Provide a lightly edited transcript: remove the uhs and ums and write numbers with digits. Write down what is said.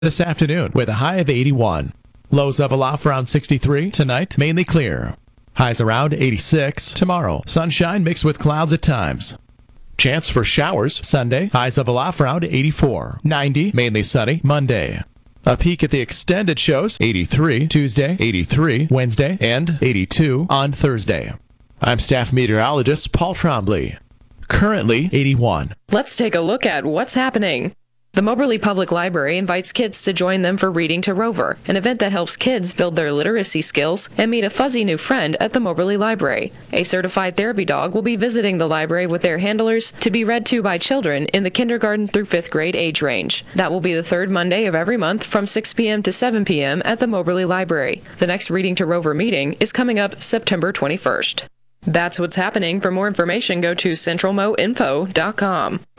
this afternoon with a high of 81. Lows level off around 63. Tonight, mainly clear. Highs around 86. Tomorrow, sunshine mixed with clouds at times. Chance for showers Sunday. Highs level off around 84. 90. Mainly sunny Monday. A peek at the extended shows. 83 Tuesday, 83 Wednesday, and 82 on Thursday. I'm staff meteorologist Paul Trombley. Currently 81. Let's take a look at what's happening. The Moberly Public Library invites kids to join them for Reading to Rover, an event that helps kids build their literacy skills and meet a fuzzy new friend at the Moberly Library. A certified therapy dog will be visiting the library with their handlers to be read to by children in the kindergarten through 5th grade age range. That will be the third Monday of every month from 6 p.m. to 7 p.m. at the Moberly Library. The next Reading to Rover meeting is coming up September 21st. That's what's happening. For more information, go to centralmoinfo.com.